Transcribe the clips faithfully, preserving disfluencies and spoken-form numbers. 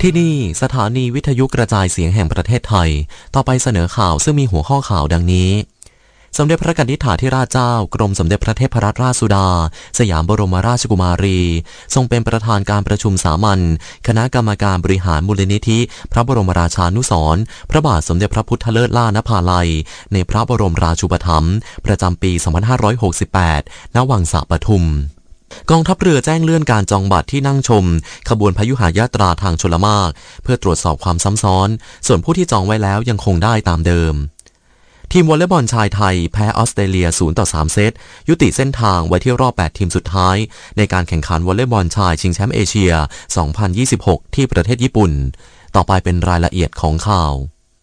ที่นี่สถานีวิทยุกระจายเสียงแห่งประเทศไทยต่อไปเสนอข่าวซึ่งมีหัวข้อข่าวดังนี้สมเด็จพระกนิษฐาธิราชเจ้ากรมสมเด็จพระเทพรัตนราชสุดาสยามบรมราชกุมารีทรงเป็นประธานการประชุมสามัญคณะกรรมการบริหารมูลนิธิพระบรมราชานุสรณ์พระบาทสมเด็จพระพุทธเลิศล่านภาลัยในพระบรมราชูปถัมภ์ประจำปีสองพันห้าร้อยหกสิบแปดณวังสะปทุมกองทัพเรือแจ้งเลื่อนการจองบัตรที่นั่งชมขบวนพยุหยาตราทางชลมารเพื่อตรวจสอบความซ้ำซ้อนส่วนผู้ที่จองไว้แล้วยังคงได้ตามเดิมทีมวอลเลย์บอลชายไทยแพ้ออสเตรเลียศูนย์ต่อสามเซตยุติเส้นทางไว้ที่รอบแปดทีมสุดท้ายในการแข่งขันวอลเลย์บอลชายชิงแชมป์เอเชียสองพันยี่สิบหกที่ประเทศญี่ปุ่นต่อไปเป็นรายละเอียดของข่าว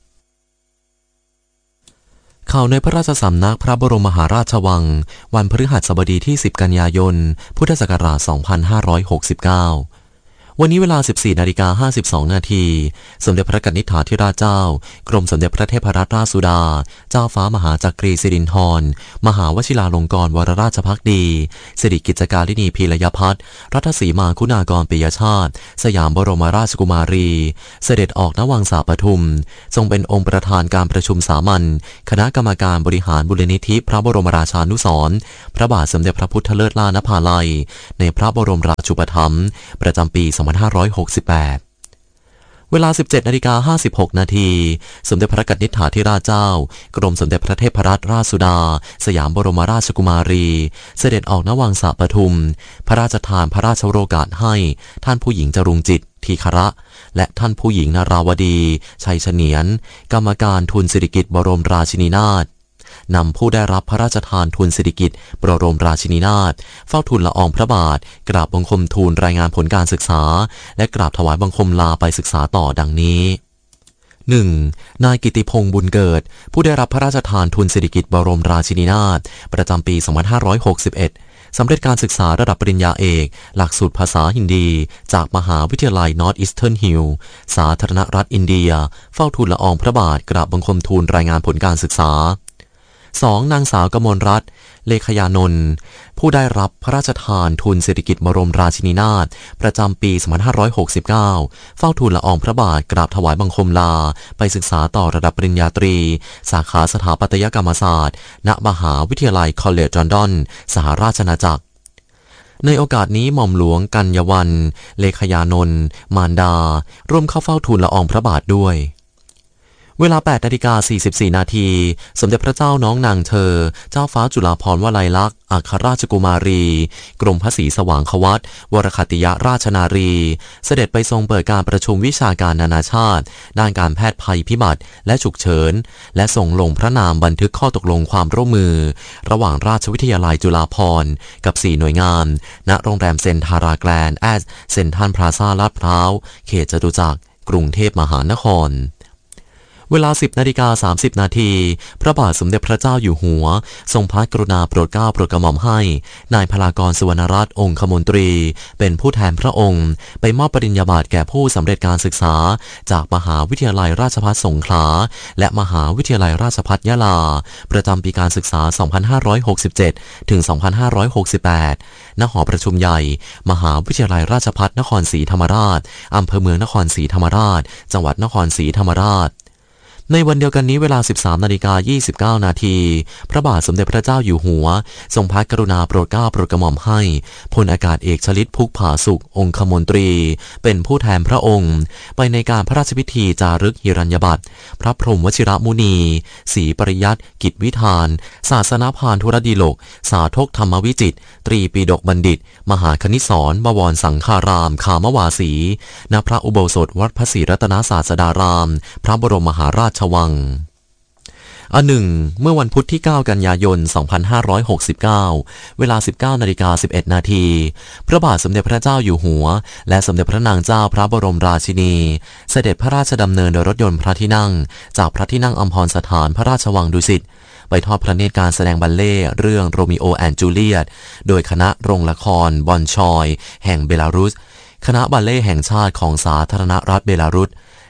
ข่าวในพระราชสำนักพระบรมมหาราชวังวันพฤหัสบดีที่สิบกันยายนพุทธศักราชสองพันห้าร้อยหกสิบเก้าวันนี้เวลา สิบสี่นาฬิกาห้าสิบสองนาทีสมเด็จพระกนิษฐาธิราชเจ้ากรมสมเด็จพระเทพรัตนราชสุดาเจ้าฟ้ามหาจักรีสิรินธรมหาวชิราลงกรณ์วรราชภักดีสิริกิจการินีพีรยพัฒน์รัตสีมาคุณากรปิยชาติสยามบรมราชกุมารีเสด็จออกณวังสะปทุมทรงเป็นองค์ประธานการประชุมสามัญคณะกรรมการบริหารมูลนิธิพระบรมราชานุสรณ์พระบาทสมเด็จพระพุทธเลิศล่านภาลัยในพระบรมราชูปถัมภ์ประจำปีสองพันห้าร้อยหกสิบแปดเวลา สิบเจ็ดนาฬิกาห้าสิบหกนาทีสมเด็จพระกนิษฐาธิราชเจ้ากรมสมเด็จพระเทพรัตนราชสุดาสยามบรมราชกุมารีเสด็จออกณวังสะปทุมพระราชทานพระราชโอกาสให้ท่านผู้หญิงจรุงจิตทีคระและท่านผู้หญิงนราวดีชัยเฉนียนกรรมการทุนสิริกิติ์บรมราชินีนาถนำผู้ได้รับพระราชทานทุนสิริกิติ์บรมราชินีนาถเฝ้าทูลละอองพระบาทกราบบังคมทูลรายงานผลการศึกษาและกราบถวายบังคมลาไปศึกษาต่อดังนี้ หนึ่ง. นายกิติพงษ์บุญเกิดผู้ได้รับพระราชทานทุนสิริกิติ์บรมราชินีนาถประจำปีสองพันห้าร้อยหกสิบเอ็ดสำเร็จการศึกษาระดับปริญญาเอกหลักสูตรภาษาฮินดีจากมหาวิทยาลัย North Eastern Hill สาธารณรัฐอินเดียเฝ้าทูลละอองพระบาทกราบบังคมทูลรายงานผลการศึกษาสอง. นางสาวกมลรัตน์เลขยานนท์ผู้ได้รับพระราชทานทุนสิริกิติ์บรมราชินีนาถประจำปีสองพันห้าร้อยหกสิบเก้าเฝ้าทูลละอองพระบาทกราบถวายบังคมลาไปศึกษาต่อระดับปริญญาตรีสาขาสถาปัตยกรรมศาสตร์ณมหาวิทยาลัยคอลเลจลอนดอนสหราชอาณาจักรในโอกาสนี้หม่อมหลวงกัญญวรรณเลขยานนท์มารดาร่วมเข้าเฝ้าทูลละอองพระบาทด้วยเวลา แปดนาฬิกาสี่สิบสี่นาทีสมเด็จพระเจ้าน้องนางเธอเจ้าฟ้าจุฬาภรณ์วลัยลักษณ์อัครราชกุมารีกรมพระศรีสว่างควัตรวรคติยราชนารีเสด็จไปทรงเปิดการประชุมวิชาการนานาชาติด้านการแพทย์ภัยพิบัติและฉุกเฉินและทรงลงพระนามบันทึกข้อตกลงความร่วมมือระหว่างราชวิทยาลัยจุฬาภรณ์กับสี่หน่วยงานณโรงแรมเซนทาราแกรนด์แอสเซนทรัลพลาซ่าลาดพร้าวเขตจตุจักรกรุงเทพมหานครเวลา สิบนาฬิกาสามสิบนาทีพระบาทสมเด็จพระเจ้าอยู่หัวทรงพระกรุณาโปรดเกล้าโปรดกระหม่อมให้นายพลากรสุวรรณรัตน์องคมนตรีเป็นผู้แทนพระองค์ไปมอบปริญญาบัตรแก่ผู้สำเร็จการศึกษาจากมหาวิทยาลัยราชภัฏสงขลาและมหาวิทยาลัยราชภัฏยะลาประจำปีการศึกษาสองพันห้าร้อยหกสิบเจ็ดถึงสองพันห้าร้อยหกสิบแปดณหอประชุมใหญ่มหาวิทยาลัยราชภัฏนครศรีธรรมราชอำเภอเมืองนครศรีธรรมราชจังหวัดนครศรีธรรมราชในวันเดียวกันนี้เวลา สิบสามนาฬิกายี่สิบเก้านาทีพระบาทสมเด็จพระเจ้าอยู่หัวทรงพระกรุณาโปรดเกล้าโปรดกระหม่อมให้พลอากาศเอกชลิตพุกผาสุของคมนตรีเป็นผู้แทนพระองค์ไปในการพระราชพิธีจารึกหิรัญญบัตรพระพรหมวชิรมุนีศรีปริยัติกิจวิธานศาสนพานธุรดีโลกสาธกธรรมวิจิตรตรีปีฎกบัณฑิตมหาคณิสรบวรสังฆารามคามวาสีณพระอุโบสถวัดพระศรีรัตนศาสดารามพระบรมมหาราชวังอันหนึ่งเมื่อวันพุธที่เก้ากันยายนสองพันห้าร้อยหกสิบเก้าเวลา สิบเก้านาฬิกาสิบเอ็ดนาทีพระบาทสมเด็จพระเจ้าอยู่หัวและสมเด็จพระนางเจ้าพระบรมราชินีเสด็จพระราชดำเนินโดยรถยนต์พระที่นั่งจากพระที่นั่งอัมพรสถานพระราชวังดุสิตไปทอดพระเนตรการแสดงบัลเล่ต์เรื่องโรมิโอแอนด์จูเลียตโดยคณะโรงละครบอนชอยแห่งเบลารุสคณะบัลเล่ต์แห่งชาติของสาธารณรัฐเบลารุส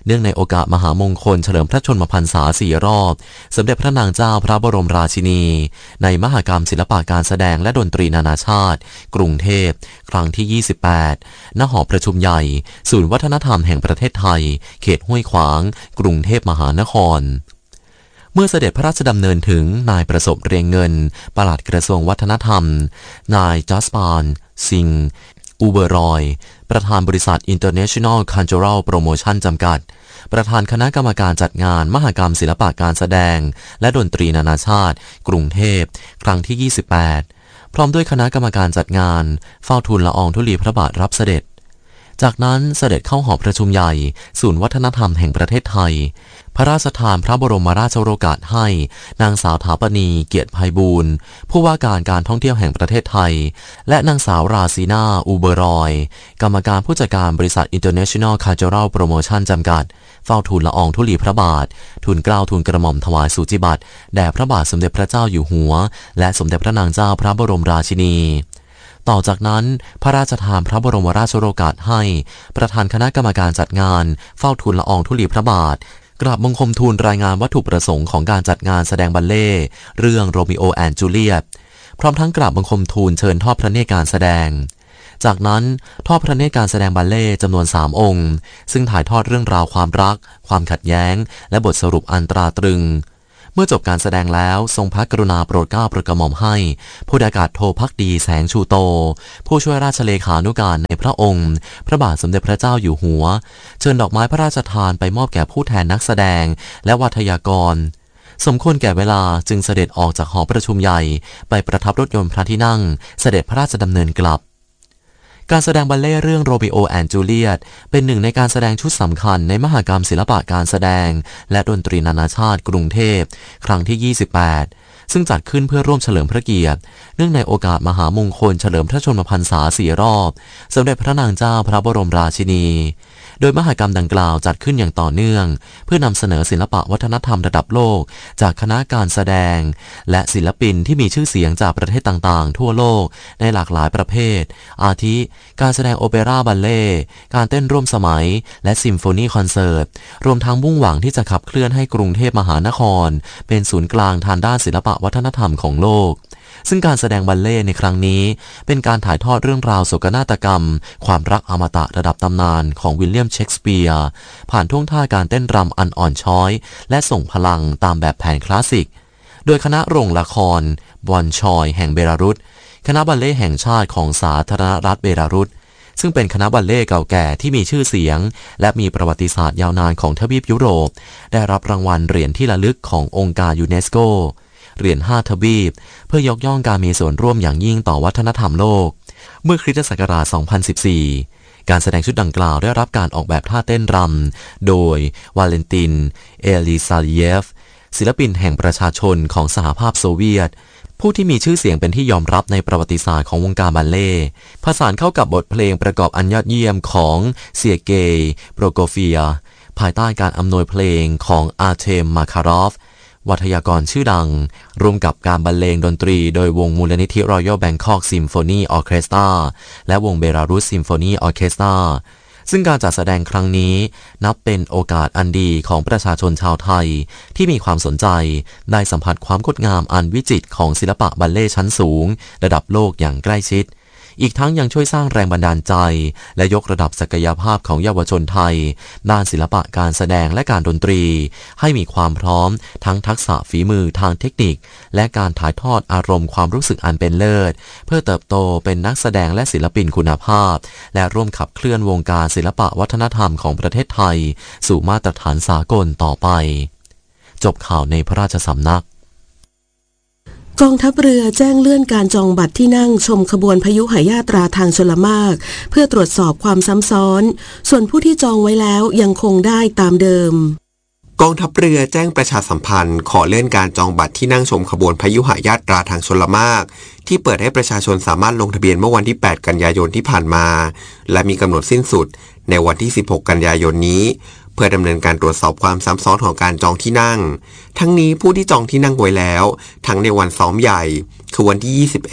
เนื่องในโอกาสมหามงคลเฉลิมพระชนมพรรษาสี่รอบสมเด็จพระนางเจ้าพระบรมราชินีในมหกรรมศิลปะการแสดงและดนตรีนานาชาติกรุงเทพครั้งที่ยี่สิบแปดณหอประชุมใหญ่ศูนย์วัฒนธรรมแห่งประเทศไทยเขตห้วยขวางกรุงเทพมหานครเมื่อเสด็จพระราชดำเนินถึงนายประสบเรียงเงินปลัดกระทรวงวัฒนธรรมนายจัสปานซิงอูเบอรอยประธานบริษัท International Cultural Promotion จำกัดประธานคณะกรรมการจัดงานมหกรรมศิลปะการแสดงและดนตรีนานาชาติกรุงเทพครั้งที่ยี่สิบแปดพร้อมด้วยคณะกรรมการจัดงานเฝ้าทูลละอองธุลีพระบาทรับเสด็จจากนั้นเสด็จเข้าหอประชุมใหญ่ศูนย์วัฒนธรรมแห่งประเทศไทยพระราชทานพระบรมราชโองการให้นางสาวถาปณีเกียรติไพบูลย์ผู้ว่าการการท่องเที่ยวแห่งประเทศไทยและนางสาวราซีนาอูเบอรอยกรรมการผู้จัดการบริษัท International Cultural Promotion จำกัดเฝ้าทูลละอองธุลีพระบาททูลเกล้าทูลกระหม่อมถวายสูจิบัตรแด่พระบาทสมเด็จพระเจ้าอยู่หัวและสมเด็จพระนางเจ้าพระบรมราชินีต่อจากนั้นพระราชทานพระบรมราชโองการให้ประธานคณะกรรมการจัดงานเฝ้าทูลละอองธุลีพระบาทกราบบังคมทูลรายงานวัตถุประสงค์ของการจัดงานแสดงบัลเล่ต์เรื่องโรมิโอแอนด์จูเลียตพร้อมทั้งกราบบังคมทูลเชิญทอดพระเนตรการแสดงจากนั้นทอดพระเนตรการแสดงบัลเล่ต์จำนวนสามองค์ซึ่งถ่ายทอดเรื่องราวความรักความขัดแย้งและบทสรุปอันตราตรึงเมื่อจบการแสดงแล้วทรงพระกรุณาโปรดเกล้าโปรดกระหม่อมให้ผู้อากาศโทภักดีแสงชูโตผู้ช่วยราชเลขานุการในพระองค์พระบาทสมเด็จพระเจ้าอยู่หัวเชิญดอกไม้พระราชทานไปมอบแก่ผู้แทนนักแสดงและวัทยากรสมควรแก่เวลาจึงเสด็จออกจากหอประชุมใหญ่ไปประทับรถยนต์พระที่นั่งเสด็จพระราชดำเนินกลับการแสดงบัลเล่ต์เรื่องโรมิโอแอนด์จูเลียตเป็นหนึ่งในการแสดงชุดสำคัญในมหกรรมศิลปะการแสดงและดนตรีนานาชาติกรุงเทพครั้งที่ยี่สิบแปดซึ่งจัดขึ้นเพื่อร่วมเฉลิมพระเกียรติเนื่องในโอกาสมหามงคลเฉลิมพระชนมพรรษาสี่รอบสมเด็จพระนางเจ้าพระบรมราชินีโดยมหกรรมดังกล่าวจัดขึ้นอย่างต่อเนื่องเพื่อนำเสนอศิลปะวัฒนธรรมระดับโลกจากคณะการแสดงและศิลปินที่มีชื่อเสียงจากประเทศต่างๆทั่วโลกในหลากหลายประเภทอาทิการแสดงโอเปร่าบัลเล่ต์การเต้นร่วมสมัยและซิมโฟนีคอนเสิร์ตรวมทั้งมุ่งหวังที่จะขับเคลื่อนให้กรุงเทพมหานครเป็นศูนย์กลางทางด้านศิลปะวัฒนธรรมของโลกซึ่งการแสดงบัลเล่ต์ในครั้งนี้เป็นการถ่ายทอดเรื่องราวโศกนาฏกรรมความรักอมตะระดับตำนานของวิลเลียมเชกสเปียร์ผ่านท่วงท่าการเต้นรำอันอ่อนช้อยและส่งพลังตามแบบแผนคลาสสิกโดยคณะโรงละครบอนชอยแห่งเบลารุสคณะบัลเล่ต์แห่งชาติของสาธารณรัฐเบลารุสซึ่งเป็นคณะบัลเล่ต์เก่าแก่ที่มีชื่อเสียงและมีประวัติศาสตร์ยาวนานของทวีปยุโรปได้รับรางวัลเหรียญที่ระลึกขององค์การยูเนสโกเหรียญห้าทวีปเพื่อยกย่องการมีส่วนร่วมอย่างยิ่งต่อวัฒนธรรมโลกเมื่อคริสตศักราชสองพันสิบสี่การแสดงชุดดังกล่าวได้รับการออกแบบท่าเต้นรำโดยวาเลนตินเอลิซาเยฟศิลปินแห่งประชาชนของสหภาพโซเวียตผู้ที่มีชื่อเสียงเป็นที่ยอมรับในประวัติศาสตร์ของวงการบัลเล่ต์ผสานเข้ากับบทเพลงประกอบอันยอดเยี่ยมของเซียเกย์โปรโกเฟียภายใต้การอำนวยเพลงของอาร์เทมมาคารอฟวัทยากรชื่อดังร่วมกับการบรรเลงดนตรีโดยวงมูลนิธิ Royal Bangkok Symphony Orchestra และวงเบลารุส Symphony Orchestra ซึ่งการจัดแสดงครั้งนี้นับเป็นโอกาสอันดีของประชาชนชาวไทยที่มีความสนใจได้สัมผัสความงดงามอันวิจิตรของศิลปะบัลเล่ต์ชั้นสูงระดับโลกอย่างใกล้ชิดอีกทั้งยังช่วยสร้างแรงบันดาลใจและยกระดับศักยภาพของเยาวชนไทยด้านศิลปะการแสดงและการดนตรีให้มีความพร้อมทั้งทักษะฝีมือทางเทคนิคและการถ่ายทอดอารมณ์ความรู้สึกอันเป็นเลิศเพื่อเติบโตเป็นนักแสดงและศิลปินคุณภาพและร่วมขับเคลื่อนวงการศิลปะวัฒนธรรมของประเทศไทยสู่มาตรฐานสากลต่อไปจบข่าวในพระราชสำนักกองทัพเรือแจ้งเลื่อนการจองบัตรที่นั่งชมขบวนพยุหยาตราทางชลมารเพื่อตรวจสอบความซ้ำซ้อนส่วนผู้ที่จองไว้แล้วยังคงได้ตามเดิมกองทัพเรือแจ้งประชาสัมพันธ์ขอเลื่อนการจองบัตรที่นั่งชมขบวนพยุหยาตราทางชลมารที่เปิดให้ประชาชนสามารถลงทะเบียนเมื่อวันที่แปดกันยายนที่ผ่านมาและมีกำหนดสิ้นสุดในวันที่สิบหกกันยายนนี้เพื่อดำเนินการตรวจสอบความซ้ำซ้อนของการจองที่นั่งทั้งนี้ผู้ที่จองที่นั่งไว้แล้วทั้งในวันซ้อมใหญ่คือวันที่ยี่สิบเอ็ด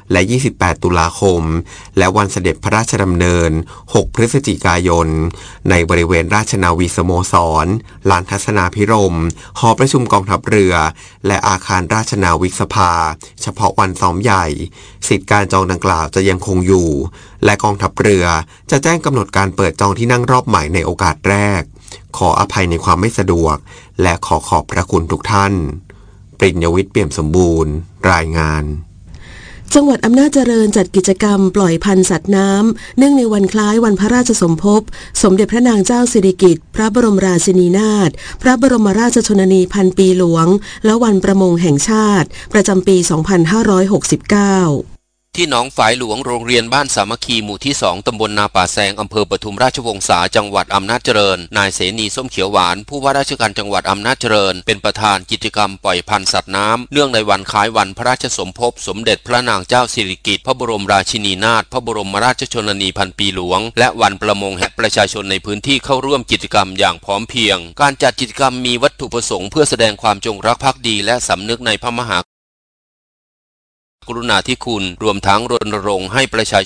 และยี่สิบแปดตุลาคมและวันเสด็จพระราชดำเนินหกพฤศจิกายนในบริเวณราชนาวีสโมสรลานทัศนาภิรมย์หอประชุมกองทัพเรือและอาคารราชนาวิกสภาเฉพาะวันซ้อมใหญ่สิทธิการจองดังกล่าวจะยังคงอยู่และกองทัพเรือจะแจ้งกำหนดการเปิดจองที่นั่งรอบใหม่ในโอกาสแรกขออภัยในความไม่สะดวกและขอขอบพระคุณทุกท่านปริญญวิทย์เปี่ยมสมบูรณ์รายงานจังหวัดอำนาจเจริญจัดกิจกรรมปล่อยพันธุ์สัตว์น้ำเนื่องในวันคล้ายวันพระราชสมภพสมเด็จพระนางเจ้าสิริกิติ์พระบรมราชินีนาถพระบรมราชชนนีพันปีหลวงและวันประมงแห่งชาติประจำปี สองพันห้าร้อยหกสิบเก้าที่หนองฝายหลวงโรงเรียนบ้านสามัคคีหมู่ที่สองตำบลนาป่าแซงอำเภอปทุมราชวงศาจังหวัดอำนาจเจริญนายเสนีส้มเขียวหวานผู้ว่าราชการจังหวัดอำนาจเจริญเป็นประธานกิจกรรมปล่อยพันธุ์สัตว์น้ำเนื่องในวันคล้ายวันพระราชสมภพสมเด็จพระนางเจ้าสิริกิติ์พระบรมราชินีนาถพระบรมราชชนนีพันปีหลวงและวันประมงแห่งประชาชนในพื้นที่เข้าร่วมกิจกรรมอย่างพร้อมเพรียงการจัดกิจกรรมมีวัตถุประสงค์เพื่อแสดงความจงรักภักดีและสำนึกในพระมหากรุณาธิคุณรวมทั้งรณรงค์ให้ประชา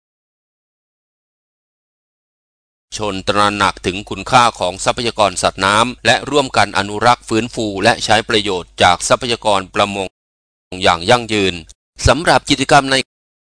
ชนตระหนักถึงคุณค่าของทรัพยากรสัตว์น้ำและร่วมกันอนุรักษ์ฟื้นฟูและใช้ประโยชน์จากทรัพยากรประมงอย่างยั่งยืนสำหรับกิจกรรมใน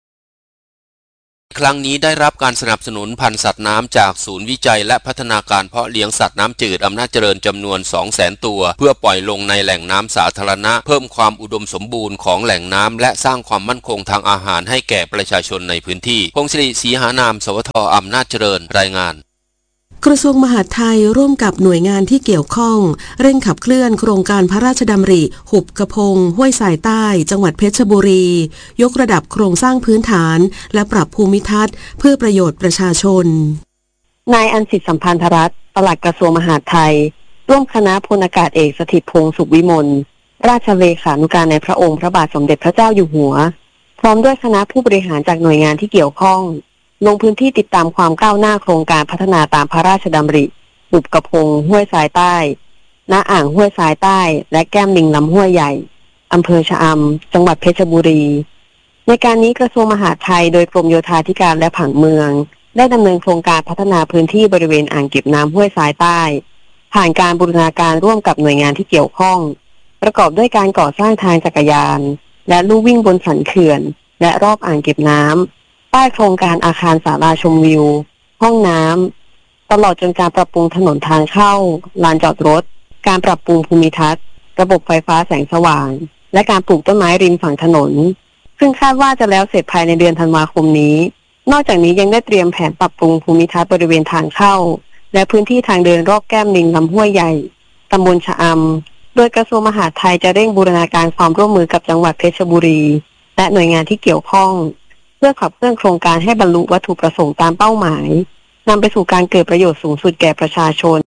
ครั้งนี้ได้รับการสนับสนุนพันธุ์สัตว์น้ำจากศูนย์วิจัยและพัฒนาการเพาะเลี้ยงสัตว์น้ำจืดอำนาจเจริญจำนวน สองแสน ตัวเพื่อปล่อยลงในแหล่งน้ำสาธารณะเพิ่มความอุดมสมบูรณ์ของแหล่งน้ำและสร้างความมั่นคงทางอาหารให้แก่ประชาชนในพื้นที่พงศิริศรีหานามสวทอำนาจเจริญรายงานกระทรวงมหาดไทยร่วมกับหน่วยงานที่เกี่ยวข้องเร่งขับเคลื่อนโครงการพระราชดำริหุบกระพงห้วยสายใต้จังหวัดเพชรบุรียกระดับโครงสร้างพื้นฐานและปรับภูมิทัศน์เพื่อประโยชน์ประชาชนนายอัญสิทธิ์สัมพันธรัตน์ปลัดกระทรวงมหาดไทยร่วมคณะพลอากาศเอกสถิตพงษ์สุขวิมลราชเลขานุการในพระองค์พระบาทสมเด็จพระเจ้าอยู่หัวพร้อมด้วยคณะผู้บริหารจากหน่วยงานที่เกี่ยวข้องลงพื้นที่ติดตามความก้าวหน้าโครงการพัฒนาตามพระราชดำริหุบกระพงห้วยสายใต้ณอ่างห้วยสายใต้และแก้มลิงลำห้วยใหญ่อำเภอชะอำจังหวัดเพชรบุรีในการนี้กระทรวงมหาดไทยโดยกรมโยธาธิการและผังเมืองได้ดำเนินโครงการพัฒนาพื้นที่บริเวณอ่างเก็บน้ำห้วยสายใต้ผ่านการบูรณาการร่วมกับหน่วยงานที่เกี่ยวข้องประกอบด้วยการก่อสร้างทางจักรยานและลู่วิ่งบนสันเขื่อนและรอบอ่างเก็บน้ำป้ายโครงการอาคารศาลาชมวิวห้องน้ำตลอดจนการปรับปรุงถนนทางเข้าลานจอดรถการปรับปรุงภูมิทัศน์ระบบไฟฟ้าแสงสว่างและการปลูกต้นไม้ริมฝั่งถนนซึ่งคาดว่าจะแล้วเสร็จภายในเดือนธันวาคมนี้นอกจากนี้ยังได้เตรียมแผนปรับปรุงภูมิทัศน์บริเวณทางเข้าและพื้นที่ทางเดินรอบแก้มลิงลำห้วยใหญ่ตำบลชะอำโดยกระทรวงมหาดไทยจะเร่งบูรณาการความร่วมมือกับจังหวัดเพชรบุรีและหน่วยงานที่เกี่ยวข้องเพื่อขับเคลื่อนโครงการให้บรรลุวัตถุประสงค์ตามเป้าหมายนำไปสู่การเกิดประโยชน์สูงสุดแก่ประชาชน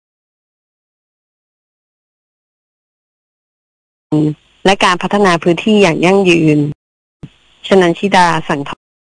และการพัฒนาพื้นที่อย่างยั่งยืนชนันชิดาสังท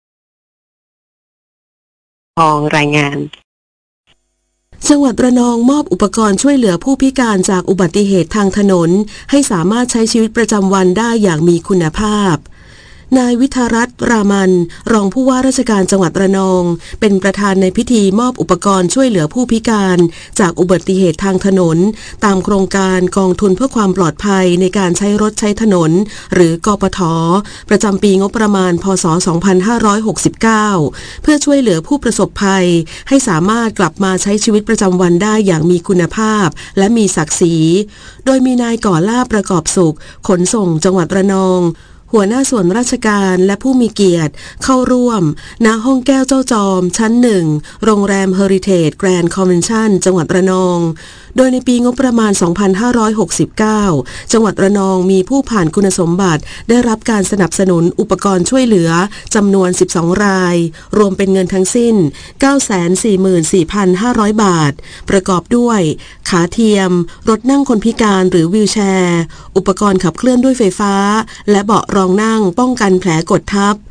องรายงานจังหวัดระนองมอบอุปกรณ์ช่วยเหลือผู้พิการจากอุบัติเหตุทางถนนให้สามารถใช้ชีวิตประจำวันได้อย่างมีคุณภาพนายวิทารัตน์รามันรองผู้ว่าราชการจังหวัดระนองเป็นประธานในพิธีมอบอุปกรณ์ช่วยเหลือผู้พิการจากอุบัติเหตุทางถนนตามโครงการกองทุนเพื่อความปลอดภัยในการใช้รถใช้ถนนหรือกปท.ประจำปีงบประมาณพ.ศ. สองพันห้าร้อยหกสิบเก้าเพื่อช่วยเหลือผู้ประสบภัยให้สามารถกลับมาใช้ชีวิตประจำวันได้อย่างมีคุณภาพและมีศักดิ์ศรีโดยมีนายก่อล่าประกอบสุขขนส่งจังหวัดระนองหัวหน้าส่วนราชการและผู้มีเกียรติเข้าร่วมณห้องแก้วเจ้าจอมชั้นหนึ่งโรงแรมเฮอริเทจแกรนด์คอนเวนชั่นจังหวัดระนองโดยในปีงบประมาณ สองพันห้าร้อยหกสิบเก้า จังหวัดระนองมีผู้ผ่านคุณสมบัติได้รับการสนับสนุนอุปกรณ์ช่วยเหลือจำนวนสิบสองรายรวมเป็นเงินทั้งสิ้น เก้าแสนสี่หมื่นสี่พันห้าร้อย บาทประกอบด้วยขาเทียมรถนั่งคนพิการหรือวีลแชร์อุปกรณ์ขับเคลื่อนด้วยไฟฟ้าและเบาะรองนั่งป้องกันแผลกดทับ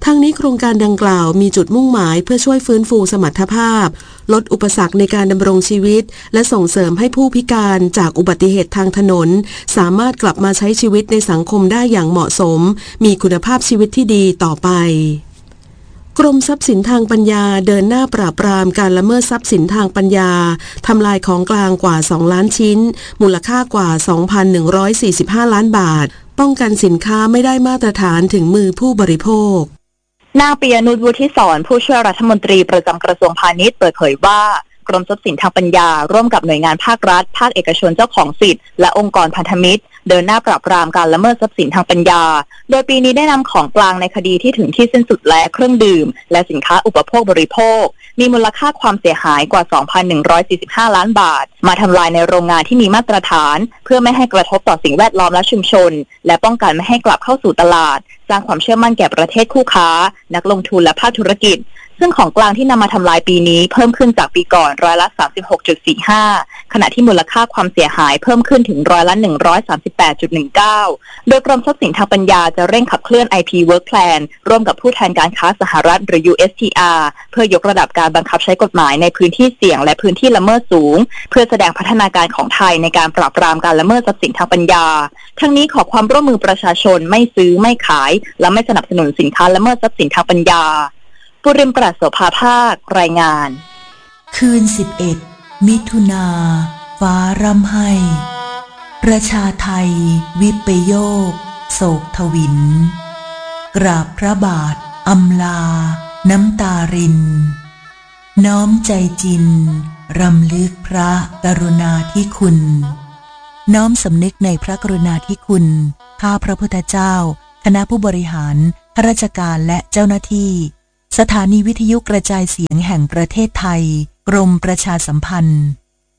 ทางนี้โครงการดังกล่าวมีจุดมุ่งหมายเพื่อช่วยฟื้นฟูสมรรถภาพลดอุปสรรคในการดำรงชีวิตและส่งเสริมให้ผู้พิการจากอุบัติเหตุทางถนนสามารถกลับมาใช้ชีวิตในสังคมได้อย่างเหมาะสมมีคุณภาพชีวิตที่ดีต่อไปกรมทรัพย์สินทางปัญญาเดินหน้าปราบปรามการละเมิดทรัพย์สินทางปัญญาทำลายของกลางกว่าสองล้านชิ้นมูลค่ากว่า สองพันหนึ่งร้อยสี่สิบห้า ล้านบาทป้องกันสินค้าไม่ได้มาตรฐานถึงมือผู้บริโภคนางปิยนุช วุฒิศรผู้ช่วยรัฐมนตรีประจำกระทรวงพาณิชย์เปิดเผยว่ากรมทรัพย์สินทางปัญญาร่วมกับหน่วยงานภาครัฐภาคเอกชนเจ้าของสิทธิ์และองค์กรพันธมิตรเดินหน้าปราบปรามการละเมิดทรัพย์สินทางปัญญาโดยปีนี้ได้นำของกลางในคดีที่ถึงที่สิ้นสุดและเครื่องดื่มและสินค้าอุปโภคบริโภคมีมูลค่าความเสียหายกว่า สองพันหนึ่งร้อยสี่สิบห้า ล้านบาทมาทำลายในโรงงานที่มีมาตรฐานเพื่อไม่ให้กระทบต่อสิ่งแวดล้อมและชุมชนและป้องกันไม่ให้กลับเข้าสู่ตลาดสร้างความเชื่อมั่นแก่ประเทศคู่ค้านักลงทุนและภาคธุรกิจซึ่งของกลางที่นำมาทำลายปีนี้เพิ่มขึ้นจากปีก่อนร้อยละ สามสิบหกจุดสี่ห้า ขณะที่มูลค่าความเสียหายเพิ่มขึ้นถึงร้อยละ หนึ่งร้อยสามสิบแปดจุดหนึ่งเก้า โดยกรมทรัพย์สินทางปัญญาจะเร่งขับเคลื่อน ไอ พี Work Plan ร่วมกับผู้แทนการค้าสหรัฐหรือ ยู เอส ที อาร์ เพื่อยกระดับการบังคับใช้กฎหมายในพื้นที่เสี่ยงและพื้นที่ละเมิดสูงเพื่อแสดงพัฒนาการของไทยในการปราบปรามการละเมิดทรัพย์สินทางปัญญาทั้งนี้ขอความร่วมมือประชาชนไม่ซื้อไม่ขายและไม่สนับสนุนสินค้าละเมิดทรัพย์สินทางปัญญาปุริมปราศโสภาภาครายงานคืนสิบเอ็ดมิถุนาฟ้าร่ำไห้ประชาไทยวิปโยคโศกทวินกราบพระบาทอำลาน้ำตารินน้อมใจจินรำลึกพระกรุณาธิคุณน้อมสำนึกในพระกรุณาธิคุณข้าพระพุทธเจ้าคณะผู้บริหารข้าราชการและเจ้าหน้าที่สถานีวิทยุกระจายเสียงแห่งประเทศไทยกรมประชาสัมพันธ์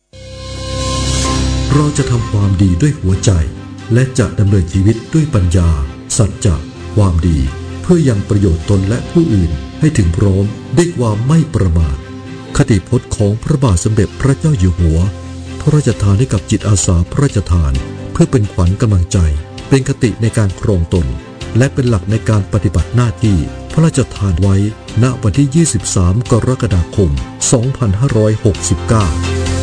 เราจะทำความดีด้วยหัวใจและจะดำเนินชีวิตด้วยปัญญาสัจจะความดีเพื่อยังประโยชน์ตนและผู้อื่นให้ถึงพร้อมด้วยความไม่ประมาทคติพจน์ของพระบาทสมเด็จพระเจ้าอยู่หัวพระราชทานให้กับจิตอาสาพระราชทานเพื่อเป็นขวัญกำลังใจเป็นคติในการครองตนและเป็นหลักในการปฏิบัติหน้าที่พระราชทานไว้ณวันที่ยี่สิบสามกรกฎาคมสองพันห้าร้อยหกสิบเก้า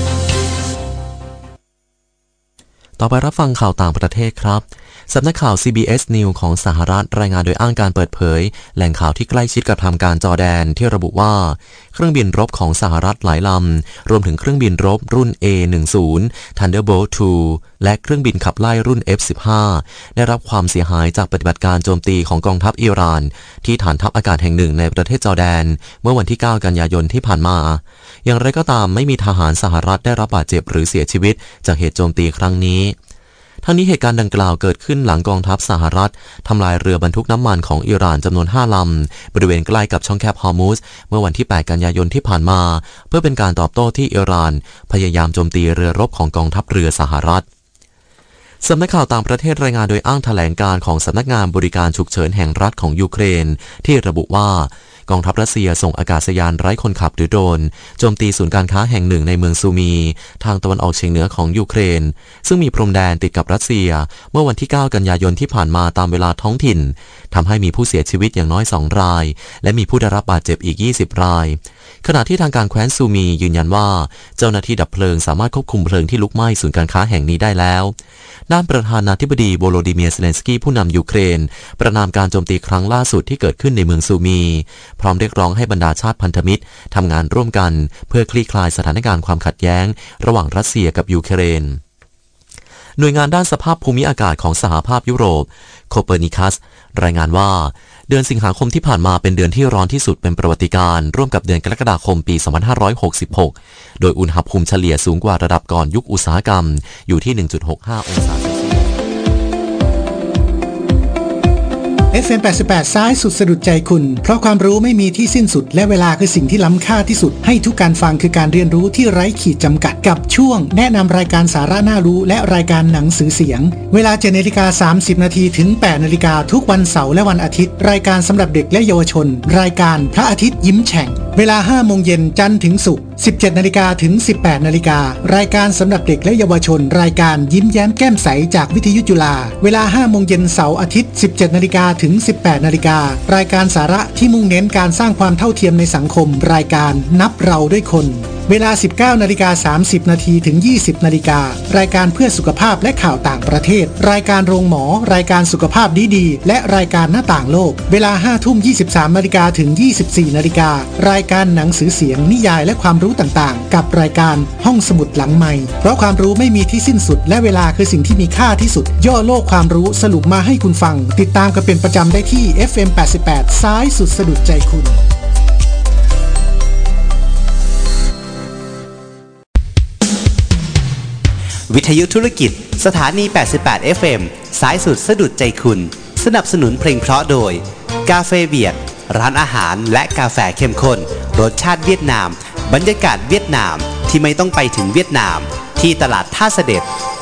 ต่อไปรับฟังข่าวต่างประเทศครับสำนักข่าว ซี บี เอส News ของสหรัฐรายงานโดยอ้างการเปิดเผยแหล่งข่าวที่ใกล้ชิดกับทางการจอร์แดนที่ระบุว่าเครื่องบินรบของสหรัฐหลายลำรวมถึงเครื่องบินรบรุ่น เอ หนึ่งสิบ Thunderbolt ทู และเครื่องบินขับไล่รุ่น เอฟ สิบห้า ได้รับความเสียหายจากปฏิบัติการโจมตีของกองทัพอิหร่านที่ฐานทัพอากาศแห่งหนึ่งในประเทศจอร์แดนเมื่อวันที่เก้ากันยายนที่ผ่านมาอย่างไรก็ตามไม่มีทหารสหรัฐได้รับบาดเจ็บหรือเสียชีวิตจากเหตุโจมตีครั้งนี้ทั้งนี้เหตุการณ์ดังกล่าวเกิดขึ้นหลังกองทัพสหรัฐทำลายเรือบรรทุกน้ำมันของอิหร่านจำนวนห้าลำบริเวณใกล้กับช่องแคบฮอร์มุซเมื่อวันที่แปดกันยายนที่ผ่านมาเพื่อเป็นการตอบโต้ที่อิหร่านพยายามโจมตีเรือรบของกองทัพเรือสหรัฐสำนักข่าวต่างประเทศรายงานโดยอ้างแถลงการของสำนักงานบริการฉุกเฉินแห่งรัฐของยูเครนที่ระบุว่ากองทัพรัสเซียส่งอากาศยานไร้คนขับหรือโดรนโจมตีศูนย์การค้าแห่งหนึ่งในเมืองซูมีทางตะวันออกเฉียงเหนือของยูเครนซึ่งมีพรมแดนติดกับรัสเซียเมื่อวันที่เก้ากันยายนที่ผ่านมาตามเวลาท้องถิ่นทำให้มีผู้เสียชีวิตอย่างน้อยสองรายและมีผู้ได้รับบาดเจ็บอีกยี่สิบรายขณะที่ทางการแคว้นซูมียืนยันว่าเจ้าหน้าที่ดับเพลิงสามารถควบคุมเพลิงที่ลุกไหม้ศูนย์การค้าแห่งนี้ได้แล้วด้านประธานาธิบดีโวโลดิเมียร์ เซเลนสกี้ผู้นำยูเครนประณามการโจมตีครั้งล่าสุดที่เกิดขึ้นในเมืองซูมีพร้อมเรียกร้องให้บรรดาชาติพันธมิตรทำงานร่วมกันเพื่อคลี่คลายสถานการณ์ความขัดแย้งระหว่างรัสเซียกับยูเครนหน่วยงานด้านสภาพภูมิอากาศของสหภาพยุโรปโคเปอร์นิคัสรายงานว่าเดือนสิงหาคมที่ผ่านมาเป็นเดือนที่ร้อนที่สุดเป็นประวัติการณ์ร่วมกับเดือนกรกฎาคมปีสองพันห้าร้อยหกสิบหกโดยอุณหภูมิเฉลี่ยสูงกว่าระดับก่อนยุคอุตสาหกรรมอยู่ที่ หนึ่งจุดหกห้า องศาเซลเซียสเอฟ เอ็ม แปดสิบแปด ซ้ายสุดสะดุดใจคุณเพราะความรู้ไม่มีที่สิ้นสุดและเวลาคือสิ่งที่ล้ำค่าที่สุดให้ทุกการฟังคือการเรียนรู้ที่ไร้ขีดจำกัดกับช่วงแนะนำรายการสาระน่ารู้และรายการหนังสือเสียงเวลา เจ็ดนาฬิกาสามสิบนาทีถึง แปดนาฬิกาทุกวันเสาร์และวันอาทิตย์รายการสำหรับเด็กและเยาวชนรายการพระอาทิตย์ยิ้มแฉ่งเวลา ห้าโมงเย็นจันทร์ถึงศุกร์ สิบเจ็ดนาฬิกาถึง สิบแปดนาฬิการายการสำหรับเด็กและเยาวชนรายการยิ้มแย้มแก้มใสจากวิทยุจุฬาเวลา ห้าโมงเย็นเสาร์อาทิตย์ สิบเจ็ดนาฬิกาถึง สิบแปดนาฬิการายการสาระที่มุ่งเน้นการสร้างความเท่าเทียมในสังคมรายการนับเราด้วยคนเวลา สิบเก้านาฬิกาสามสิบนาทีถึง ยี่สิบนาฬิการายการเพื่อสุขภาพและข่าวต่างประเทศรายการโรงหมอรายการสุขภาพดีๆและรายการหน้าต่างโลกเวลา ห้าทุ่มยี่สิบสามนาฬิกาถึง ยี่สิบสี่นาฬิการายการหนังสือเสียงนิยายและความรู้ต่างๆกับรายการห้องสมุดหลังไมค์เพราะความรู้ไม่มีที่สิ้นสุดและเวลาคือสิ่งที่มีค่าที่สุดย่อโลกความรู้สรุปมาให้คุณฟังติดตามกันเป็นประจำได้ที่ เอฟ เอ็ม แปดสิบแปดซ้ายสุดสะดุดใจคุณวิทยุธุรกิจสถานี แปดสิบแปด เอฟ เอ็ม สายสุดสะดุดใจคุณสนับสนุนเพลงเพราะโดยกาเฟเบียดร้านอาหารและกาแฟเข้มข้นรสชาติเวียดนามบรรยากาศเวียดนามที่ไม่ต้องไปถึงเวียดนามที่ตลาดท่าเสด็จ